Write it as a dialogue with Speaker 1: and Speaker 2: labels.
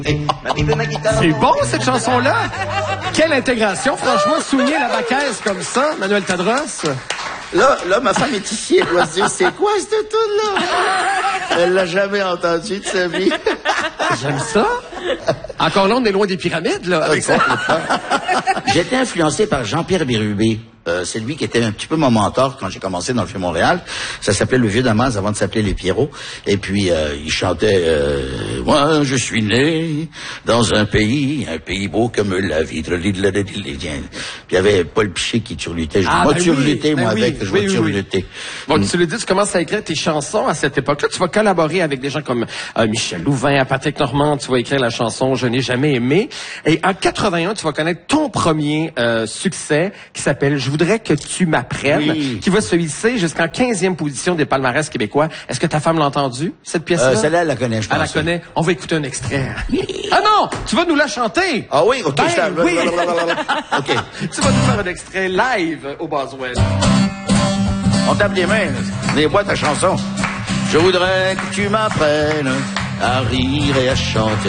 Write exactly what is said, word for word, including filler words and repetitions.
Speaker 1: C'est bon, cette chanson-là! Quelle intégration, franchement, souligner la bacaise comme ça, Manuel Tadros.
Speaker 2: Là, là, ma femme est ici, elle doit se dire, c'est quoi cette tune-là? Elle l'a jamais entendu de sa vie.
Speaker 1: J'aime ça. Encore là, on est loin des pyramides, là, avec ça.
Speaker 2: J'étais influencé par Jean-Pierre Bérubé. Euh, c'est lui qui était un petit peu mon mentor quand j'ai commencé dans le film Montréal. Ça s'appelait Le Vieux Damas avant de s'appeler Les Pierrots. Et puis, euh, il chantait euh, « Moi, je suis né dans un pays, un pays beau comme la vie. » Puis il y avait Paul Piché qui turlutait. Je dis,
Speaker 1: Ah,
Speaker 2: moi,
Speaker 1: ben
Speaker 2: turluter,
Speaker 1: oui, ben
Speaker 2: moi,
Speaker 1: oui,
Speaker 2: avec, je
Speaker 1: oui,
Speaker 2: vais
Speaker 1: oui,
Speaker 2: turluter.
Speaker 1: Bon,
Speaker 2: Mm.
Speaker 1: tu le dis, tu commences à écrire tes chansons à cette époque-là. Tu vas collaborer avec des gens comme euh, Michel Louvain, à Patrick Normand. Tu vas écrire la chanson « Je n'ai jamais aimé ». Et en quatre-vingt-un, tu vas connaître ton premier euh, succès qui s'appelle « Je voudrais que tu m'apprennes
Speaker 2: oui. »,
Speaker 1: qui va se hisser jusqu'en quinzième position des palmarès québécois. Est-ce que ta femme l'a entendu, cette pièce-là?
Speaker 2: Euh, celle-là, elle la connaît, je pense.
Speaker 1: Elle la connaît. On va écouter un extrait. Ah non! Tu vas nous la chanter!
Speaker 2: Ah oui? OK,
Speaker 1: Ben,
Speaker 2: je t'en-
Speaker 1: oui.
Speaker 2: OK.
Speaker 1: Tu vas nous faire un extrait live au Boswell.
Speaker 2: On tape les mains. Les boîtes à chansons. Je voudrais que tu m'apprennes à rire et à chanter.